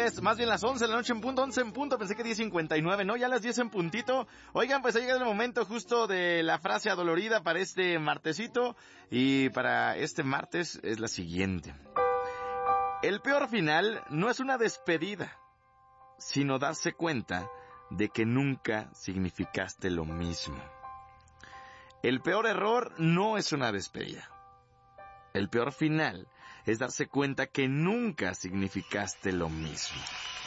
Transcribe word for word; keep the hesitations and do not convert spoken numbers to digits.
diez, más bien las once de la noche en punto, once en punto, pensé que diez cincuenta y nueve, no, ya las diez en puntito. Oigan, pues ha llegado el momento justo de la frase adolorida para este martesito, y para este martes es la siguiente. El peor final no es una despedida, sino darse cuenta de que nunca significaste lo mismo. El peor error no es una despedida. El peor final es darse cuenta que nunca significaste lo mismo.